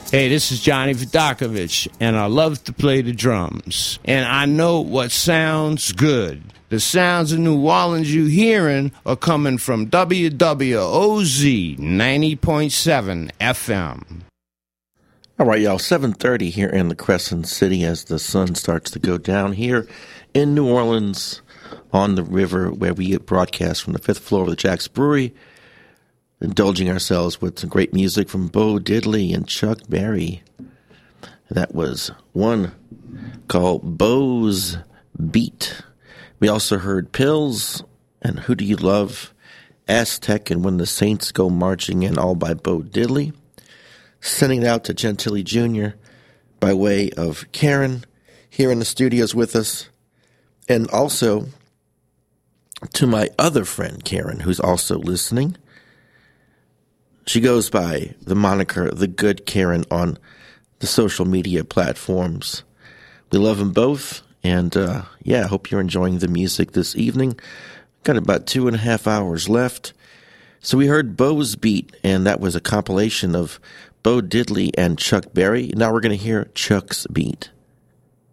Hey, this is Johnny Vodakovich, and I love to play the drums. And I know what sounds good. The sounds of New Orleans you hearing are coming from WWOZ 90.7 FM. All right, y'all, 7:30 here in the Crescent City as the sun starts to go down here in New Orleans on the river where we broadcast from the fifth floor of the Jack's Brewery, indulging ourselves with some great music from Bo Diddley and Chuck Berry. That was one called Bo's Beat. We also heard Pills and Who Do You Love, Aztec and When the Saints Go Marching In, all by Bo Diddley. Sending it out to Gentili Jr. by way of Karen here in the studios with us. And also to my other friend, Karen, who's also listening. She goes by the moniker The Good Karen on the social media platforms. We love them both. And, I hope you're enjoying the music this evening. Got about 2.5 hours left. So we heard Bo's Beat, and that was a compilation of Bo Diddley and Chuck Berry. Now we're going to hear Chuck's Beat.